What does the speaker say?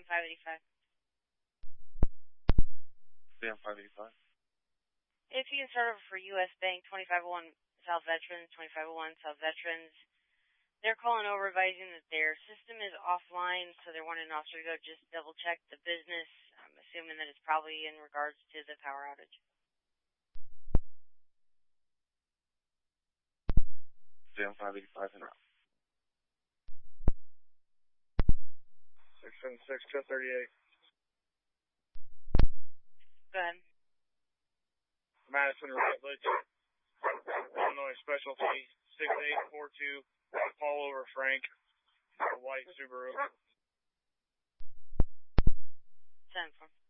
CM585. CM585. If you can start over for U.S. Bank, 2501 South Veterans, 2501 South Veterans. They're calling over advising that their system is offline, so they're wanting an officer to go just double-check the business. I'm assuming that it's probably in regards to the power outage. CM585 en route. 676 1038. Go ahead. Madison Rutledge, Illinois Specialty 6842. Call over Frank, a white Subaru. 10-4.